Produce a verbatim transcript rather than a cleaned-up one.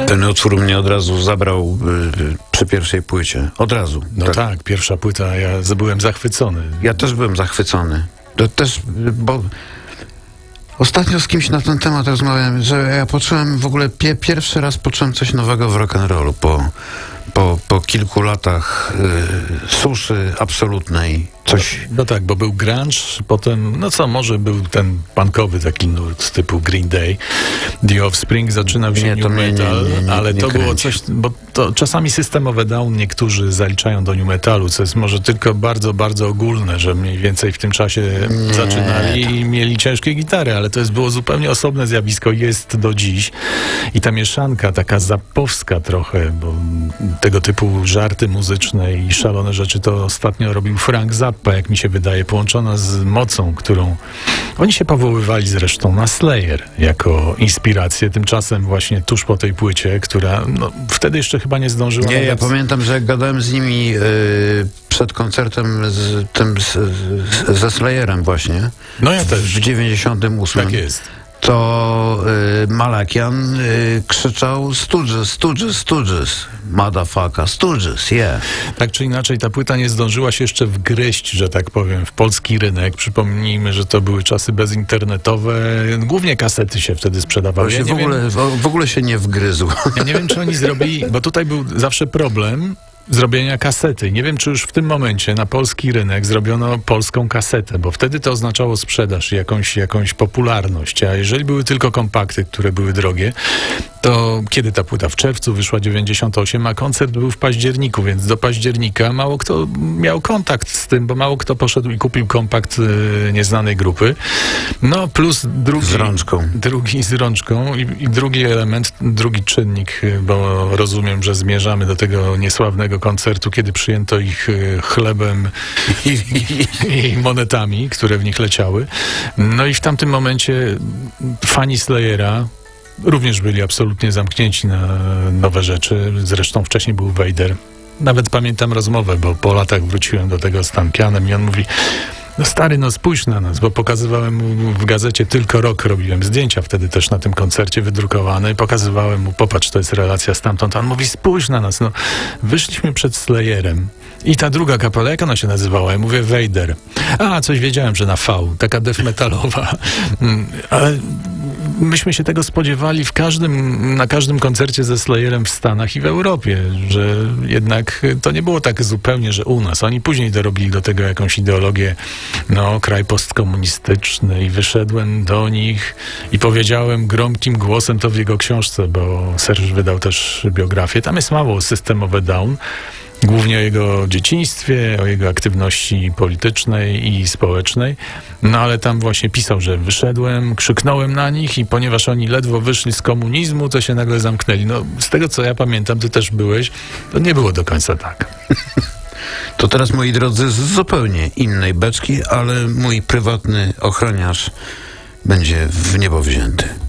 ale... Ten utwór mnie od razu zabrał y, przy pierwszej płycie. Od razu. No tak. tak, pierwsza płyta, ja byłem zachwycony. Ja też byłem zachwycony. To też, bo ostatnio z kimś na ten temat rozmawiałem, że ja poczułem w ogóle pie, pierwszy raz poczułem coś nowego w rock'n'rollu po, po, po kilku latach y, suszy absolutnej. Coś... No, no tak, bo był grunge, potem, no co, może był ten punkowy taki nurt typu Green Day, The Offspring, zaczynał się Nie, new to mnie metal, nie- nie- nie- ale nie to było kręci. coś, bo to czasami System of a Down niektórzy zaliczają do new metalu, co jest może tylko bardzo, bardzo ogólne, że mniej więcej w tym czasie Nie, zaczynali to- i mieli ciężkie gitary, ale to jest było zupełnie osobne zjawisko, jest do dziś. I ta mieszanka taka zapowska trochę, bo tego typu żarty muzyczne i szalone rzeczy to ostatnio robił Frank Zappa, jak mi się wydaje, połączona z mocą, którą oni się powoływali zresztą na Slayer jako inspirację. Tymczasem właśnie tuż po tej płycie, która no, wtedy jeszcze chyba nie zdążyła... Nie, ja nawet- pamiętam, że jak gadałem z nimi y, przed koncertem z tym z, z, ze Slayerem właśnie No ja też. w dziewięćdziesiątym ósmym. Tak jest. To y, Malakian y, krzyczał Stooges, Stooges, Stooges, motherfucker, Stooges, yeah. Tak czy inaczej, ta płyta nie zdążyła się jeszcze wgryźć, że tak powiem, w polski rynek. Przypomnijmy, że to były czasy bezinternetowe. Głównie kasety się wtedy To sprzedawały. się Ja w, nie wiem- ogóle, w, w ogóle się nie wgryzł. Ja nie wiem, czy oni zrobili, bo tutaj był zawsze problem zrobienia kasety. Nie wiem, czy już w tym momencie na polski rynek zrobiono polską kasetę, bo wtedy to oznaczało sprzedaż i jakąś, jakąś popularność. A jeżeli były tylko kompakty, które były drogie, to kiedy ta płyta? W czerwcu wyszła dziewięćdziesiąt osiem, a koncert był w październiku, więc do października mało kto miał kontakt z tym, bo mało kto poszedł i kupił kompakt y, nieznanej grupy. No plus drugi... Z rączką. Drugi z rączką i, i drugi element, drugi czynnik, y, bo rozumiem, że zmierzamy do tego niesławnego koncertu, kiedy przyjęto ich y, chlebem i, i, i monetami, które w nich leciały. No i w tamtym momencie fani Slayera również byli absolutnie zamknięci na nowe rzeczy. Zresztą wcześniej był Vader. Nawet pamiętam rozmowę, bo po latach wróciłem do tego z Tankianem i on mówi: no stary, no spójrz na nas, bo pokazywałem mu w gazecie Tylko Rock, robiłem zdjęcia wtedy też na tym koncercie wydrukowane i pokazywałem mu, popatrz, to jest relacja stamtąd. A on mówi: spójrz na nas, no wyszliśmy przed Slayerem i ta druga kapela, jak ona się nazywała? Ja mówię: Vader. A, coś wiedziałem, że na V, taka death metalowa. Mm, ale myśmy się tego spodziewali w każdym, na każdym koncercie ze Slayerem w Stanach i w Europie, że jednak to nie było tak zupełnie, że u nas. Oni później dorobili do tego jakąś ideologię, no, kraj postkomunistyczny, i wyszedłem do nich i powiedziałem gromkim głosem to w jego książce, bo Serge wydał też biografię. Tam jest mało System of a Down, głównie o jego dzieciństwie, o jego aktywności politycznej i społecznej. No ale tam właśnie pisał, że wyszedłem, krzyknąłem na nich i ponieważ oni ledwo wyszli z komunizmu, to się nagle zamknęli. No z tego, co ja pamiętam, ty też byłeś, to nie było do końca tak. To teraz, moi drodzy, z zupełnie innej beczki, ale mój prywatny ochroniarz będzie w niebo wzięty.